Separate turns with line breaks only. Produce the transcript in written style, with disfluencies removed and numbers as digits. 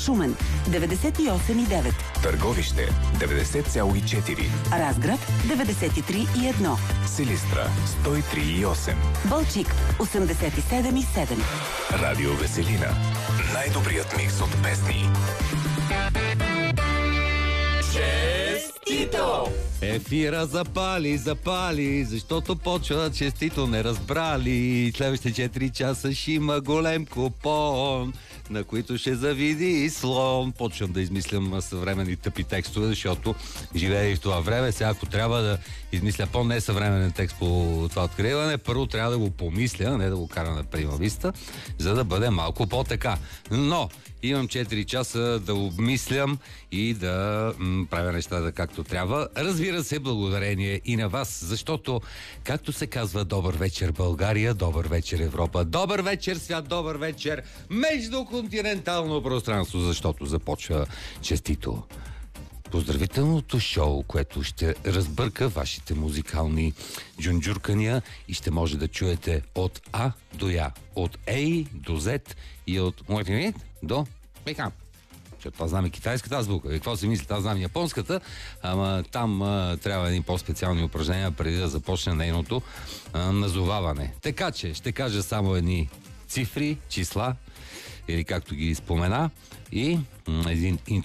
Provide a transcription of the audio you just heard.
Шумен 98,9.
Търговище 90,4.
Разград 93,1.
Силистра 103,8.
Балчик 87,7.
Радио Веселина. Най-добрият микс от песни. Честито!
Ефира запали, защото почва честито не разбрали. Следващите 4 часа ще има голем купон, на които ще завиди и слон. Почвам да измислям съвременни тъпи текстове, защото живея и в това време. Сега, ако трябва да измисля по-несъвременен текст по това откриване, първо трябва да го помисля, не да го кара на прима виста, за да бъде малко по-така. Но имам 4 часа да обмислям и да правя нещата както трябва. Разбира се, благодарение и на вас, защото, както се казва, добър вечер България, добър вечер Европа, добър вечер свят, добър вечер междуконтинентално пространство, защото започва честито. Поздравителното шоу, което ще разбърка вашите музикални джунджуркания и ще може да чуете от А до Я, от A до Z и от Муетинит до Бекам. Защото аз знам и китайската азбука. И какво си мислите, аз знам и японската, ама там трябва едни по-специални упражнения преди да започне нейното назоваване. Така че ще кажа само едни цифри, числа, или както ги спомена, и един